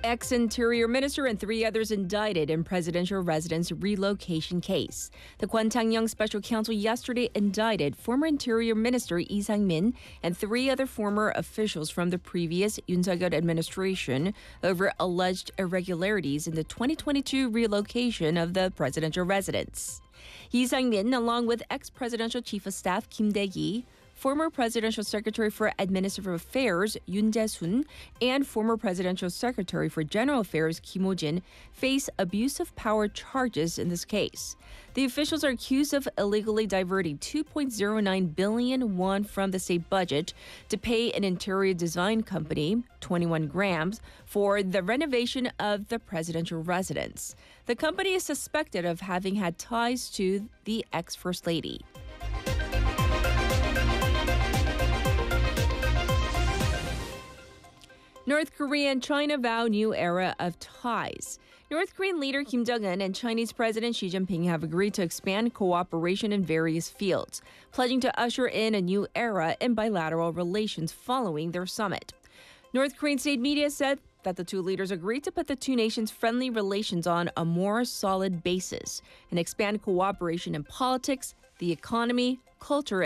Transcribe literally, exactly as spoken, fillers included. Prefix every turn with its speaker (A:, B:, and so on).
A: Ex-Interior Minister and three others indicted in presidential residence relocation case. The Kwon Chang-young Special Counsel yesterday indicted former Interior Minister Lee Sang-min and three other former officials from the previous Yoon Suk-yeol administration over alleged irregularities in the twenty twenty-two relocation of the presidential residence. Lee Sang-min, along with ex-presidential chief of staff Kim Dae-gi, former Presidential Secretary for Administrative Affairs Yoon Jae-sun, and former Presidential Secretary for General Affairs Kim Ho-jin face abuse of power charges in this case. The officials are accused of illegally diverting two point zero nine billion won from the state budget to pay an interior design company, twenty-one grams, for the renovation of the presidential residence. The company is suspected of having had ties to the ex-First Lady. North Korea and China vow new era of ties. North Korean leader Kim Jong-un and Chinese President Xi Jinping have agreed to expand cooperation in various fields, pledging to usher in a new era in bilateral relations following their summit. North Korean state media said that the two leaders agreed to put the two nations' friendly relations on a more solid basis and expand cooperation in politics, the economy, culture,